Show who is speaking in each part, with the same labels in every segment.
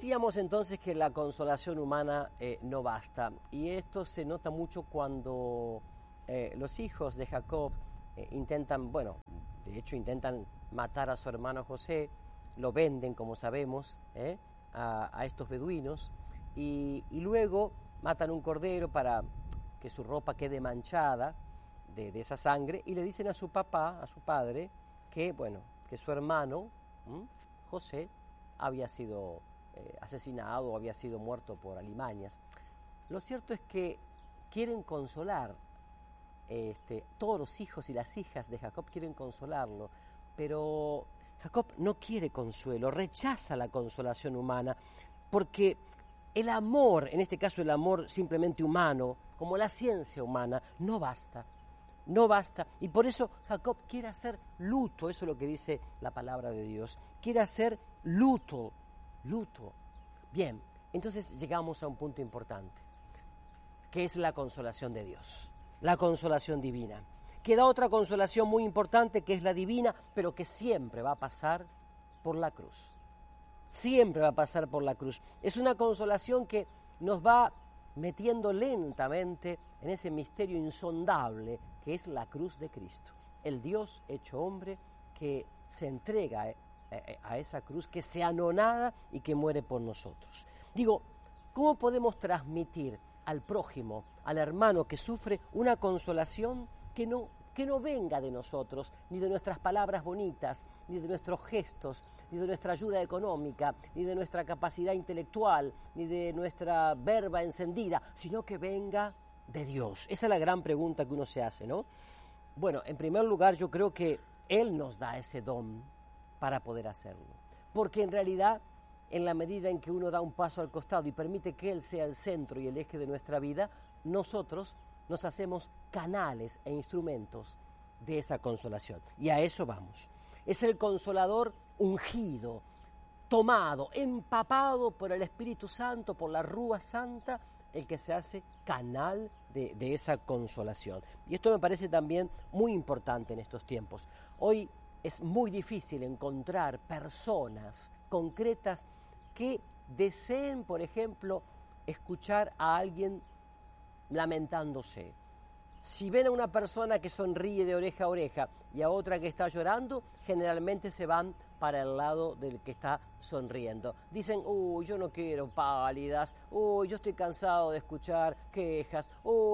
Speaker 1: Decíamos entonces que la consolación humana no basta, y esto se nota mucho cuando los hijos de Jacob intentan, bueno, de hecho intentan matar a su hermano José, lo venden, como sabemos, a estos beduinos, y luego matan un cordero para que su ropa quede manchada de esa sangre, y le dicen a su papá, a su padre, que, bueno, que su hermano, José, había sido asesinado o había sido muerto por alimañas. Lo cierto es que quieren consolar, todos los hijos y las hijas de Jacob quieren consolarlo, pero Jacob no quiere consuelo, rechaza la consolación humana, porque el amor, en este caso el amor simplemente humano, como la ciencia humana, no basta, y por eso Jacob quiere hacer luto, eso es lo que dice la palabra de Dios, quiere hacer luto. Bien, entonces llegamos a un punto importante, que es la consolación de Dios, la consolación divina. Queda otra consolación muy importante, que es la divina, pero que siempre va a pasar por la cruz. Siempre va a pasar por la cruz. Es una consolación que nos va metiendo lentamente en ese misterio insondable que es la cruz de Cristo. El Dios hecho hombre que se entrega a esa cruz, que se anonada y que muere por nosotros. Digo, ¿cómo podemos transmitir al prójimo, al hermano que sufre, una consolación que no venga de nosotros, ni de nuestras palabras bonitas, ni de nuestros gestos, ni de nuestra ayuda económica, ni de nuestra capacidad intelectual, ni de nuestra verba encendida, sino que venga de Dios? Esa es la gran pregunta que uno se hace, ¿no? Bueno, en primer lugar, yo creo que Él nos da ese don para poder hacerlo, porque en realidad, en la medida en que uno da un paso al costado y permite que Él sea el centro y el eje de nuestra vida, nosotros nos hacemos canales e instrumentos de esa consolación. Y a eso vamos. Es el consolador ungido, tomado, empapado por el Espíritu Santo, por la Rúa Santa, el que se hace canal de esa consolación. Y esto me parece también muy importante en estos tiempos. Hoy es muy difícil encontrar personas concretas que deseen, por ejemplo, escuchar a alguien lamentándose. Si ven a una persona que sonríe de oreja a oreja y a otra que está llorando, generalmente se van para el lado del que está sonriendo. Dicen, yo no quiero pálidas, yo estoy cansado de escuchar quejas,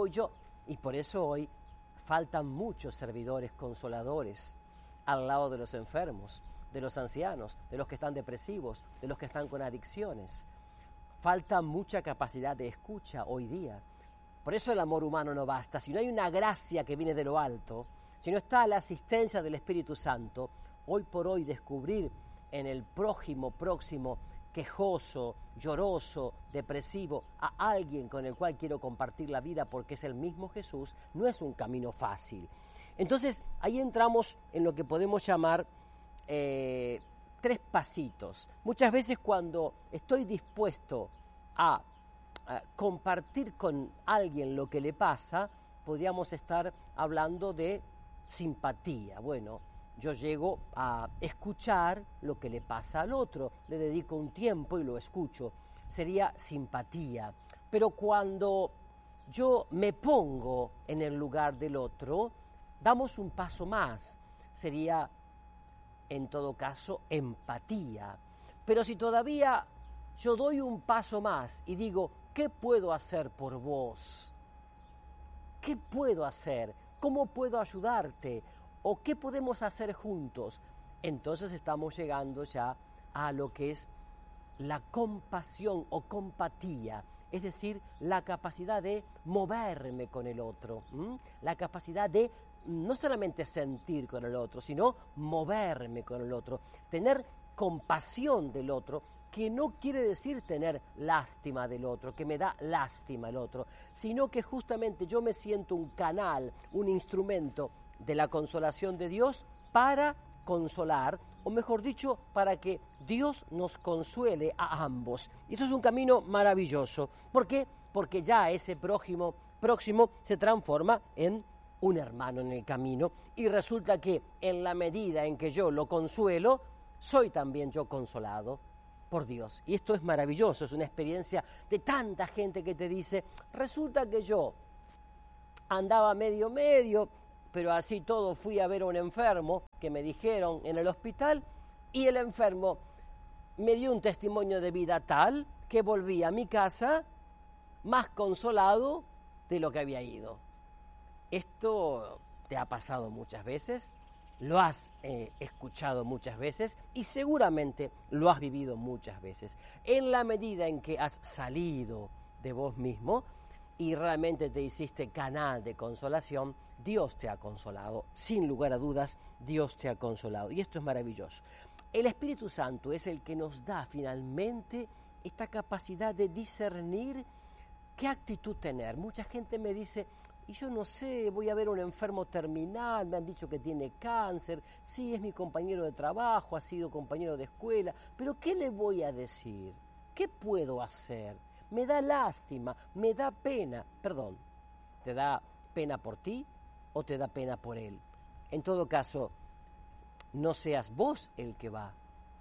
Speaker 1: Y por eso hoy faltan muchos servidores consoladores al lado de los enfermos, de los ancianos, de los que están depresivos, de los que están con adicciones. Falta mucha capacidad de escucha hoy día. Por eso el amor humano no basta. Si no hay una gracia que viene de lo alto, si no está la asistencia del Espíritu Santo, hoy por hoy descubrir en el próximo, quejoso, lloroso, depresivo, a alguien con el cual quiero compartir la vida porque es el mismo Jesús, no es un camino fácil. Entonces, ahí entramos en lo que podemos llamar 3 pasitos. Muchas veces cuando estoy dispuesto a compartir con alguien lo que le pasa, podríamos estar hablando de simpatía. Bueno, yo llego a escuchar lo que le pasa al otro, le dedico un tiempo y lo escucho. Sería simpatía. Pero cuando yo me pongo en el lugar del otro, damos un paso más. Sería, en todo caso, empatía. Pero si todavía yo doy un paso más y digo, ¿qué puedo hacer por vos? ¿Qué puedo hacer? ¿Cómo puedo ayudarte? ¿O qué podemos hacer juntos? Entonces estamos llegando ya a lo que es la compasión o compatía, es decir, la capacidad de moverme con el otro, la capacidad de no solamente sentir con el otro, sino moverme con el otro, tener compasión del otro, que no quiere decir tener lástima del otro, que me da lástima el otro, sino que justamente yo me siento un canal, un instrumento de la consolación de Dios para consolar, o mejor dicho, para que Dios nos consuele a ambos. Y esto es un camino maravilloso. ¿Por qué? Porque ya ese próximo se transforma en un hermano en el camino, y resulta que en la medida en que yo lo consuelo, soy también yo consolado. por Dios. Y esto es maravilloso, es una experiencia de tanta gente que te dice, resulta que yo andaba medio, pero así todo fui a ver a un enfermo que me dijeron en el hospital y el enfermo me dio un testimonio de vida tal que volví a mi casa más consolado de lo que había ido. Esto te ha pasado muchas veces, lo has escuchado muchas veces y seguramente lo has vivido muchas veces. En la medida en que has salido de vos mismo y realmente te hiciste canal de consolación, Dios te ha consolado. Sin lugar a dudas, Dios te ha consolado. Y esto es maravilloso. El Espíritu Santo es el que nos da finalmente esta capacidad de discernir qué actitud tener. Mucha gente me dice, y yo no sé, voy a ver a un enfermo terminal, me han dicho que tiene cáncer, sí, es mi compañero de trabajo, ha sido compañero de escuela, pero ¿qué le voy a decir? ¿Qué puedo hacer? Me da lástima, me da pena. Perdón, ¿te da pena por ti o te da pena por él? En todo caso, no seas vos el que va.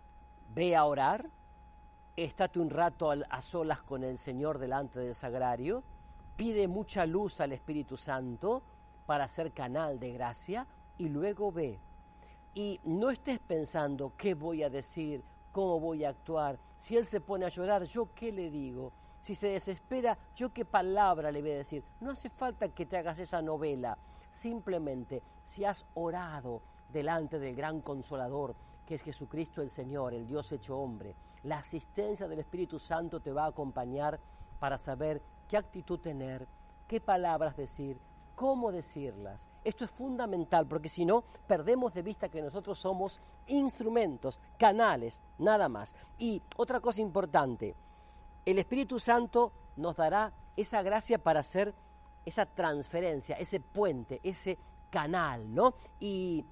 Speaker 1: Ve a orar, estate un rato a solas con el Señor delante del sagrario, pide mucha luz al Espíritu Santo para ser canal de gracia y luego ve. Y no estés pensando qué voy a decir, cómo voy a actuar. Si él se pone a llorar, ¿yo qué le digo? Si se desespera, ¿yo qué palabra le voy a decir? No hace falta que te hagas esa novela. Simplemente, si has orado delante del gran Consolador, que es Jesucristo el Señor, el Dios hecho hombre, la asistencia del Espíritu Santo te va a acompañar para saber qué actitud tener, qué palabras decir, cómo decirlas. Esto es fundamental porque si no, perdemos de vista que nosotros somos instrumentos, canales, nada más. Y otra cosa importante, el Espíritu Santo nos dará esa gracia para hacer esa transferencia, ese puente, ese canal, ¿no? Y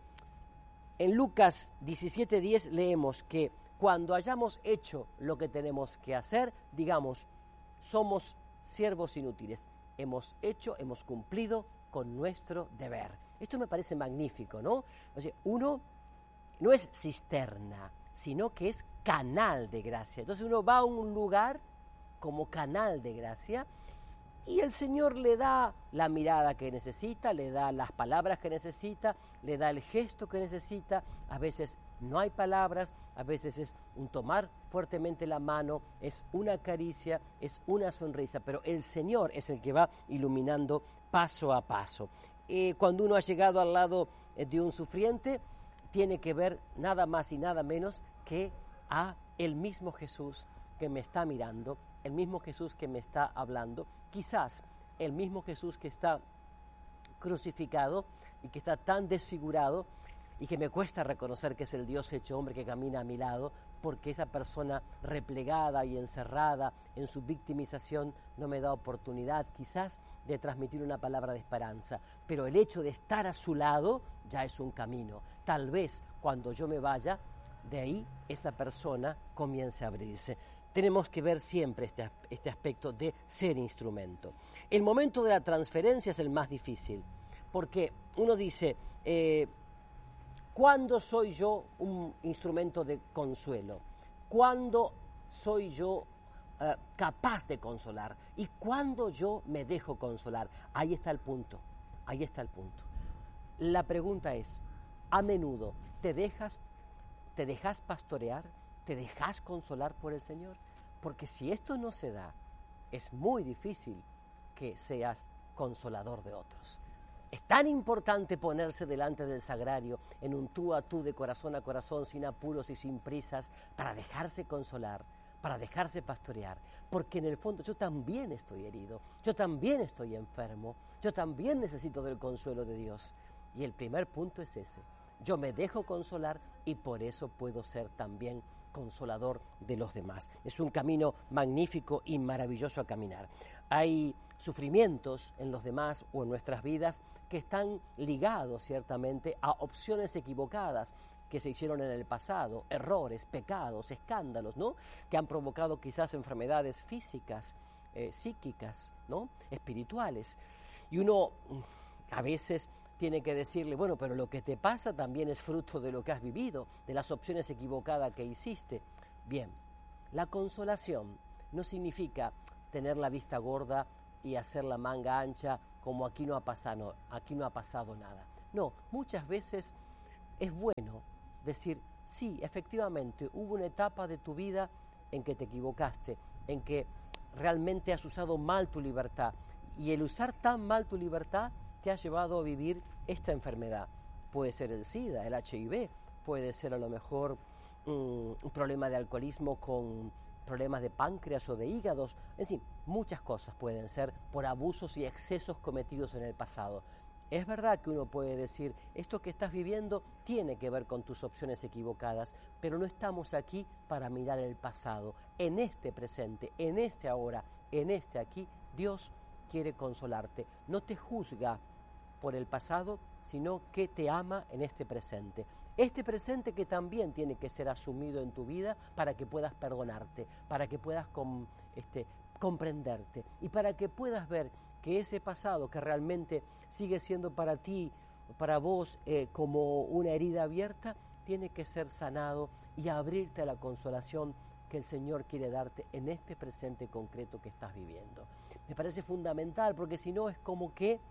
Speaker 1: en Lucas 17:10 leemos que cuando hayamos hecho lo que tenemos que hacer, digamos, somos siervos inútiles. Hemos hecho, hemos cumplido con nuestro deber. Esto me parece magnífico, ¿no? O sea, uno no es cisterna, sino que es canal de gracia. Entonces uno va a un lugar como canal de gracia y el Señor le da la mirada que necesita, le da las palabras que necesita, le da el gesto que necesita. A veces no hay palabras, a veces es un tomar fuertemente la mano, es una caricia, es una sonrisa, pero el Señor es el que va iluminando paso a paso. Cuando uno ha llegado al lado de un sufriente, tiene que ver nada más y nada menos que a el mismo Jesús que me está mirando, el mismo Jesús que me está hablando, quizás el mismo Jesús que está crucificado y que está tan desfigurado y que me cuesta reconocer que es el Dios hecho hombre que camina a mi lado, porque esa persona replegada y encerrada en su victimización no me da oportunidad quizás de transmitir una palabra de esperanza, pero el hecho de estar a su lado ya es un camino. Tal vez cuando yo me vaya, de ahí esa persona comience a abrirse. Tenemos que ver siempre este aspecto de ser instrumento. El momento de la transferencia es el más difícil, porque uno dice, ¿cuándo soy yo un instrumento de consuelo? ¿Cuándo soy yo capaz de consolar? ¿Y cuándo yo me dejo consolar? Ahí está el punto, ahí está el punto. La pregunta es, a menudo, ¿te dejas pastorear? ¿Te dejas consolar por el Señor? Porque si esto no se da, es muy difícil que seas consolador de otros. Es tan importante ponerse delante del sagrario en un tú a tú de corazón a corazón, sin apuros y sin prisas, para dejarse consolar, para dejarse pastorear, porque en el fondo yo también estoy herido, yo también estoy enfermo, yo también necesito del consuelo de Dios. Y el primer punto es ese, yo me dejo consolar y por eso puedo ser también consolador de los demás. Es un camino magnífico y maravilloso a caminar. Hay sufrimientos en los demás o en nuestras vidas que están ligados ciertamente a opciones equivocadas que se hicieron en el pasado, errores, pecados, escándalos, ¿no? Que han provocado quizás enfermedades físicas, psíquicas, ¿no? Espirituales. Y uno a veces tiene que decirle, bueno, pero lo que te pasa también es fruto de lo que has vivido, de las opciones equivocadas que hiciste. Bien, La consolación no significa tener la vista gorda y hacer la manga ancha como aquí no ha pasado nada. No, muchas veces es bueno decir, sí, efectivamente, hubo una etapa de tu vida en que te equivocaste, en que realmente has usado mal tu libertad, y el usar tan mal tu libertad te ha llevado a vivir esta enfermedad. Puede ser el SIDA, el HIV, puede ser a lo mejor un problema de alcoholismo con problemas de páncreas o de hígados, en fin, muchas cosas pueden ser por abusos y excesos cometidos en el pasado. Es verdad que uno puede decir, esto que estás viviendo tiene que ver con tus opciones equivocadas, pero no estamos aquí para mirar el pasado. En este presente, en este ahora, en este aquí, Dios quiere consolarte. No te juzga por el pasado, sino que te ama en este presente. Este presente que también tiene que ser asumido en tu vida para que puedas perdonarte, para que puedas comprenderte y para que puedas ver que ese pasado que realmente sigue siendo para ti, para vos, como una herida abierta, tiene que ser sanado y abrirte a la consolación que el Señor quiere darte en este presente concreto que estás viviendo. Me parece fundamental, porque si no es como que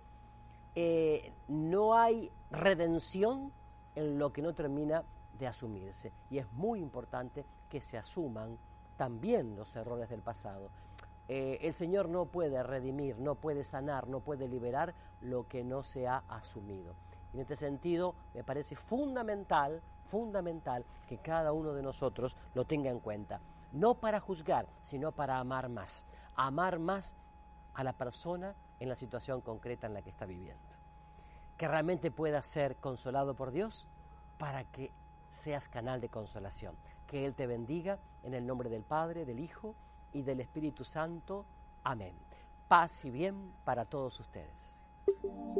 Speaker 1: no hay redención en lo que no termina de asumirse. Y es muy importante que se asuman también los errores del pasado. El Señor no puede redimir, no puede sanar, no puede liberar lo que no se ha asumido. En este sentido, me parece fundamental que cada uno de nosotros lo tenga en cuenta. No para juzgar, sino para amar más. Amar más a la persona en la situación concreta en la que está viviendo. Que realmente puedas ser consolado por Dios para que seas canal de consolación. Que Él te bendiga en el nombre del Padre, del Hijo y del Espíritu Santo. Amén. Paz y bien para todos ustedes.